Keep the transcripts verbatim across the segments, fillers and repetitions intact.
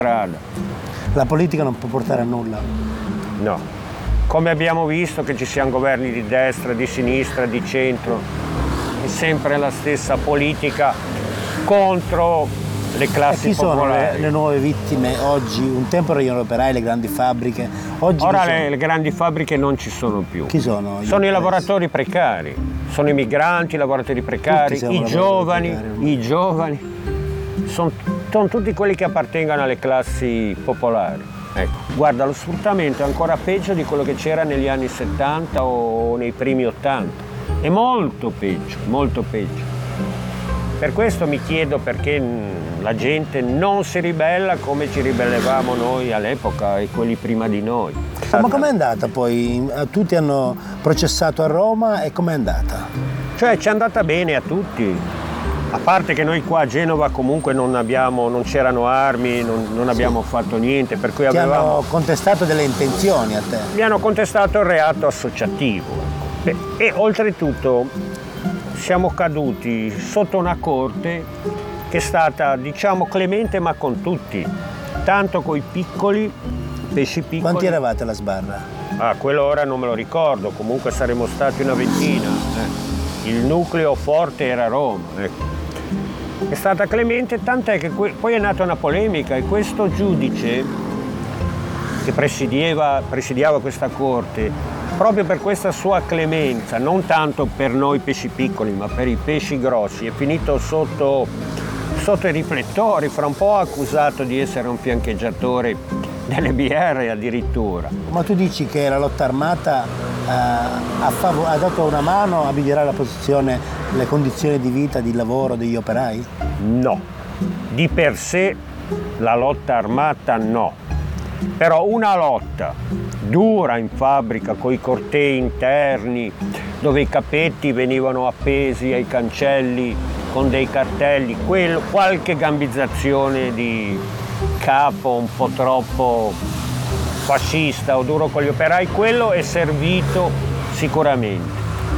strada. La politica non può portare a nulla. No. Come abbiamo visto che ci siano governi di destra, di sinistra, di centro, è sempre la stessa politica contro le classi e chi sono popolari. le, le nuove vittime oggi? Un tempo erano gli operai, le grandi fabbriche. Oggi Ora le, le grandi fabbriche non ci sono più. Chi sono? Sono i lavoratori precari, sono i migranti, i lavoratori precari, i giovani, precari. i giovani, sono, sono tutti quelli che appartengono alle classi popolari. Ecco, guarda, lo sfruttamento è ancora peggio di quello che c'era negli anni settanta o nei primi ottanta, è molto peggio, molto peggio. Per questo mi chiedo perché la gente non si ribella come ci ribellavamo noi all'epoca e quelli prima di noi. Ma com'è andata poi? Tutti hanno processato a Roma e com'è andata? Cioè ci è andata bene a tutti, a parte che noi qua a Genova comunque non abbiamo, non c'erano armi, non, non abbiamo sì. fatto niente, per cui Ti avevamo... hanno contestato delle intenzioni a te? Mi hanno contestato il reato associativo e, e oltretutto siamo caduti sotto una corte che è stata, diciamo, clemente ma con tutti, tanto coi piccoli, pesci piccoli. Quanti eravate alla sbarra? Ah, quello ora non me lo ricordo, comunque saremmo stati una ventina. Eh. Il nucleo forte era Roma. Ecco. È stata clemente, tant'è che que- poi è nata una polemica e questo giudice che presidiava, presidiava questa corte, proprio per questa sua clemenza, non tanto per noi pesci piccoli, ma per i pesci grossi, è finito sotto, sotto i riflettori, fra un po' accusato di essere un fiancheggiatore delle B R addirittura. Ma tu dici che la lotta armata eh, ha, fav- ha dato una mano a migliorare la posizione, le condizioni di vita, di lavoro degli operai? No, di per sé la lotta armata no, però una lotta dura in fabbrica con i cortei interni dove i capetti venivano appesi ai cancelli con dei cartelli, quello, qualche gambizzazione di capo un po' troppo fascista o duro con gli operai, quello è servito sicuramente.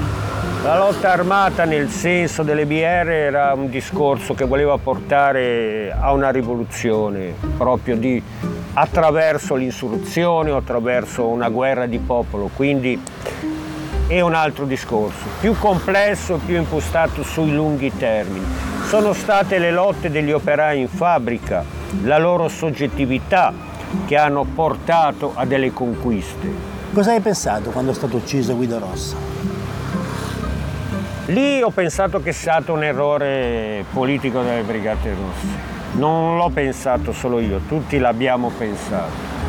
La lotta armata nel senso delle B R era un discorso che voleva portare a una rivoluzione proprio di attraverso l'insurrezione o attraverso una guerra di popolo, quindi è un altro discorso, più complesso, più impostato sui lunghi termini. Sono state le lotte degli operai in fabbrica, la loro soggettività che hanno portato a delle conquiste. Cosa hai pensato quando è stato ucciso Guido Rossa? Lì ho pensato che sia stato un errore politico delle Brigate Rosse. Non l'ho pensato solo io, tutti l'abbiamo pensato.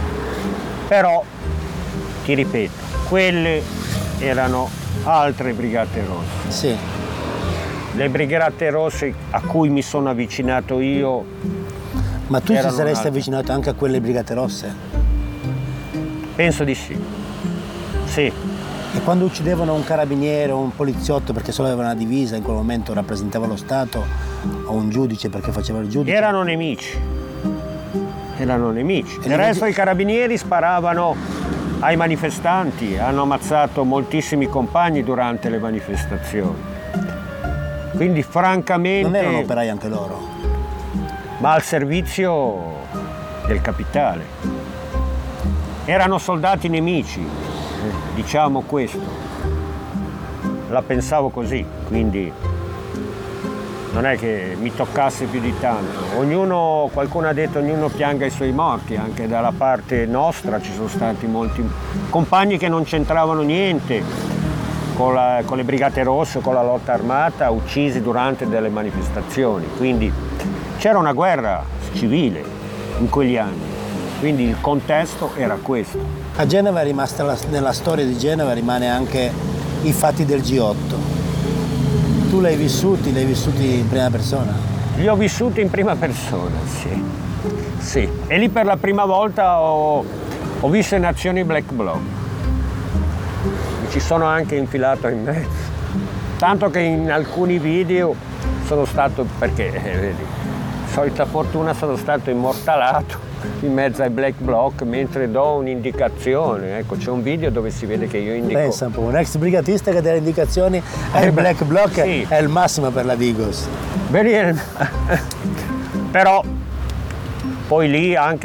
Però, ti ripeto, quelle erano altre Brigate Rosse. Sì. Le Brigate Rosse a cui mi sono avvicinato io. Ma tu ti saresti altre. avvicinato anche a quelle Brigate Rosse? Penso di sì. Sì. E quando uccidevano un carabiniere o un poliziotto perché solo aveva una divisa, in quel momento rappresentava lo Stato, o un giudice perché faceva il giudice? Erano nemici. Erano nemici. E Del resto i carabinieri sparavano ai manifestanti, hanno ammazzato moltissimi compagni durante le manifestazioni. Quindi francamente... Non erano operai anche loro? Ma al servizio del capitale. Erano soldati nemici. Diciamo questo, la pensavo così, quindi non è che mi toccasse più di tanto. Ognuno, qualcuno ha detto, ognuno pianga i suoi morti, anche dalla parte nostra ci sono stati molti compagni che non c'entravano niente con, la, con le Brigate Rosse, con la lotta armata, uccisi durante delle manifestazioni, quindi c'era una guerra civile in quegli anni, quindi il contesto era questo. A Genova è rimasta la, nella storia di Genova rimane anche i fatti del G otto. Tu li hai vissuti, li hai vissuti in prima persona? Li ho vissuti in prima persona, sì. Sì. E lì per la prima volta ho, ho visto in azione i Black Bloc. Mi ci sono anche infilato in mezzo. Tanto che in alcuni video sono stato, perché, eh, vedi, solita fortuna, sono stato immortalato in mezzo ai Black Bloc mentre do un'indicazione. Ecco, c'è un video dove si vede che io indico. Pensa un po', un ex brigatista che dà le indicazioni ai Eh, Black Bloc sì. È il massimo per la Digos. Bene. Però poi lì anche